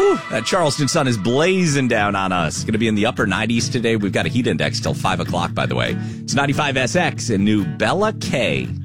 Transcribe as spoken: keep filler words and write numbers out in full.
Woo! That Charleston sun is blazing down on us. Going to be in the upper nineties today. We've got a heat index till five o'clock, by the way. It's ninety-five S X in New Bella K.